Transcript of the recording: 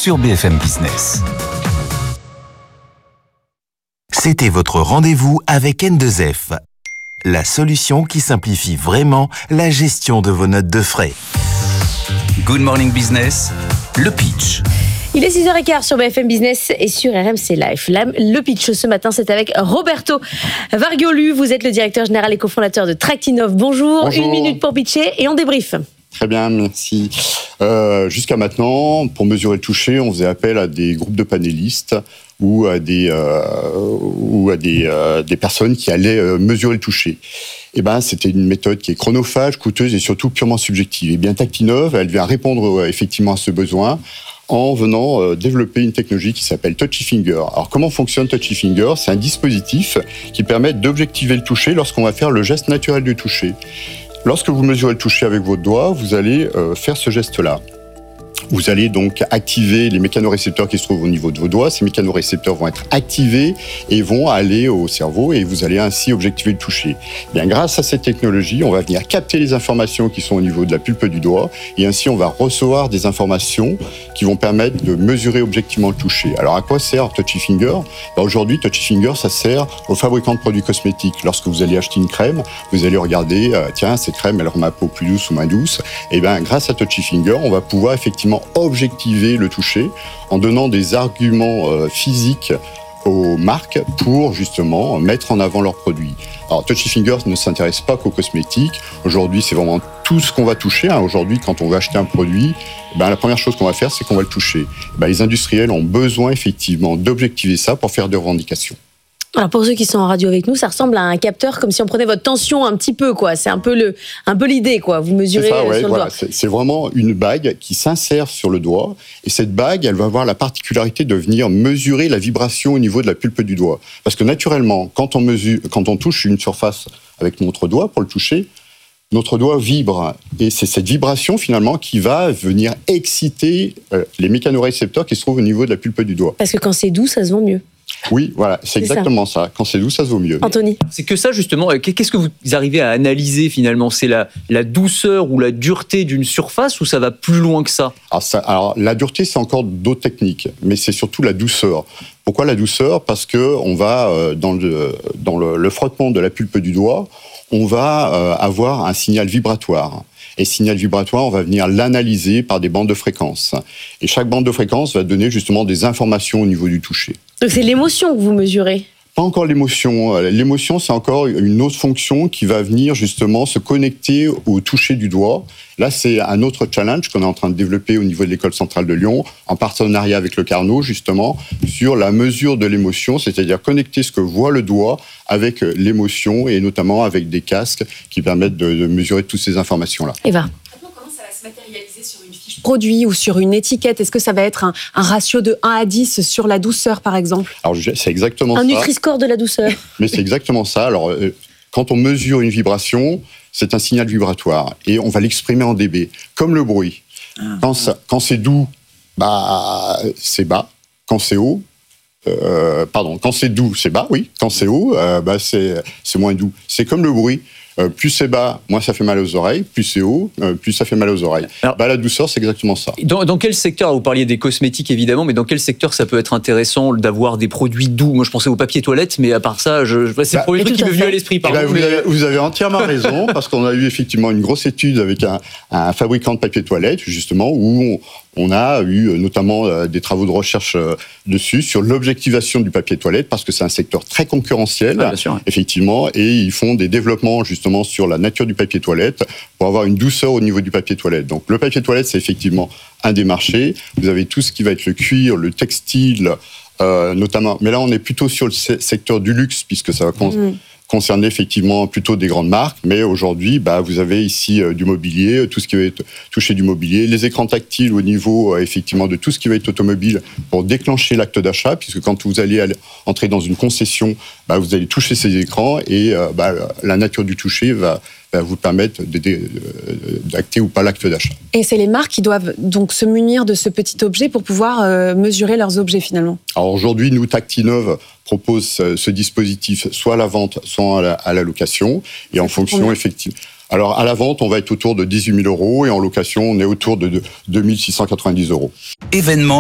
sur BFM Business. C'était votre rendez-vous avec N2F, la solution qui simplifie vraiment la gestion de vos notes de frais. Good Morning Business, le pitch. Il est 6h15 sur BFM Business et sur RMC Live. Le pitch ce matin, c'est avec Roberto Vargiolu. Vous êtes le directeur général et cofondateur de Tractinov. Bonjour. 1 minute pour pitcher et on débrief. Très bien, merci. Jusqu'à maintenant, pour mesurer le toucher, on faisait appel à des groupes de panélistes ou à des personnes qui allaient mesurer le toucher. C'était une méthode qui est chronophage, coûteuse et surtout purement subjective. Et bien, Tractinov, elle vient répondre effectivement à ce besoin en venant développer une technologie qui s'appelle Touchy Finger. Alors, comment fonctionne Touchy Finger ? C'est un dispositif qui permet d'objectiver le toucher lorsqu'on va faire le geste naturel du toucher. Lorsque vous mesurez le toucher avec votre doigt, vous allez faire ce geste-là. Vous allez donc activer les mécanorécepteurs qui se trouvent au niveau de vos doigts. Ces mécanorécepteurs vont être activés et vont aller au cerveau et vous allez ainsi objectiver le toucher. Bien, grâce à cette technologie, on va venir capter les informations qui sont au niveau de la pulpe du doigt et ainsi on va recevoir des informations qui vont permettre de mesurer objectivement le toucher. Alors à quoi sert Touchy Finger ? Aujourd'hui, Touchy Finger, ça sert aux fabricants de produits cosmétiques. Lorsque vous allez acheter une crème, vous allez regarder, tiens, cette crème, elle rend ma peau plus douce ou moins douce. Et bien, grâce à Touchy Finger, on va pouvoir effectivement objectiver le toucher en donnant des arguments physiques aux marques pour justement mettre en avant leurs produits. Alors Touchy Finger ne s'intéresse pas qu'aux cosmétiques. Aujourd'hui, c'est vraiment tout ce qu'on va toucher. Aujourd'hui, quand on va acheter un produit, la première chose qu'on va faire, c'est qu'on va le toucher. Les industriels ont besoin effectivement d'objectiver ça pour faire des revendications. Alors pour ceux qui sont en radio avec nous, ça ressemble à un capteur comme si on prenait votre tension un petit peu, quoi. C'est un peu l'idée, quoi. Vous mesurez sur le doigt. C'est vraiment une bague qui s'insère sur le doigt et cette bague, elle va avoir la particularité de venir mesurer la vibration au niveau de la pulpe du doigt. Parce que naturellement, quand on touche une surface avec notre doigt pour le toucher, notre doigt vibre et c'est cette vibration finalement qui va venir exciter les mécanorécepteurs qui se trouvent au niveau de la pulpe du doigt. Parce que quand c'est doux, ça se vend mieux. Oui, voilà, c'est exactement ça. Quand c'est doux, ça se vaut mialors. Anthony ? C'est que ça, justement, qu'est-ce que vous arrivez à analyser, finalement ? C'est la douceur ou la dureté d'une surface ou ça va plus loin que ça ? Alors, la dureté, c'est encore d'autres techniques, mais c'est surtout la douceur. Pourquoi la douceur ? Parce qu'on va, dans le frottement de la pulpe du doigt, on va avoir un signal vibratoire. Et signal vibratoire, on va venir l'analyser par des bandes de fréquences. Et chaque bande de fréquence va donner justement des informations au niveau du toucher. Donc c'est l'émotion que vous mesurez ? Pas encore l'émotion. L'émotion, c'est encore une autre fonction qui va venir justement se connecter au toucher du doigt. Là, c'est un autre challenge qu'on est en train de développer au niveau de l'École centrale de Lyon, en partenariat avec le Carnot, justement, sur la mesure de l'émotion, c'est-à-dire connecter ce que voit le doigt avec l'émotion et notamment avec des casques qui permettent de mesurer toutes ces informations-là. Eva ? Comment ça va se matérialiser sur une fiche produit ou sur une étiquette ? Est-ce que ça va être un ratio de 1 à 10 sur la douceur, par exemple ? Alors, c'est exactement ça. Un Nutri-Score de la douceur. Mais c'est exactement ça. Alors, quand on mesure une vibration, c'est un signal vibratoire et on va l'exprimer en dB, comme le bruit. Quand c'est doux, c'est bas. Quand c'est haut, quand c'est doux, c'est bas, oui. Quand c'est haut, c'est moins doux. C'est comme le bruit. Plus c'est bas, moins ça fait mal aux oreilles. Plus c'est haut, plus ça fait mal aux oreilles. Alors, la douceur, c'est exactement ça. Dans quel secteur, vous parliez des cosmétiques évidemment, mais dans quel secteur ça peut être intéressant d'avoir des produits doux ? Moi, je pensais au papier toilette, mais à part ça, c'est le premier truc qui m'est venu à l'esprit. Vous avez entièrement raison, parce qu'on a eu effectivement une grosse étude avec un fabricant de papier toilette, justement, où on a eu notamment des travaux de recherche dessus, sur l'objectivation du papier toilette, parce que c'est un secteur très concurrentiel, effectivement, et ils font des développements justement sur la nature du papier toilette pour avoir une douceur au niveau du papier toilette. Donc le papier toilette, c'est effectivement un des marchés. Vous avez tout ce qui va être le cuir, le textile, notamment. Mais là, on est plutôt sur le secteur du luxe, puisque ça va concerner effectivement plutôt des grandes marques, mais aujourd'hui, vous avez ici du mobilier, tout ce qui va être touché du mobilier, les écrans tactiles au niveau effectivement de tout ce qui va être automobile pour déclencher l'acte d'achat, puisque quand vous allez entrer dans une concession, vous allez toucher ces écrans et la nature du toucher va vous permettre d'acter ou pas l'acte d'achat. Et c'est les marques qui doivent donc se munir de ce petit objet pour pouvoir mesurer leurs objets finalement. Alors aujourd'hui, nous, Tractinov propose ce dispositif soit à la vente, soit à la location, et en fonction effectivement. Alors à la vente, on va être autour de 18 000 € et en location, on est autour de 2 690 €. Événement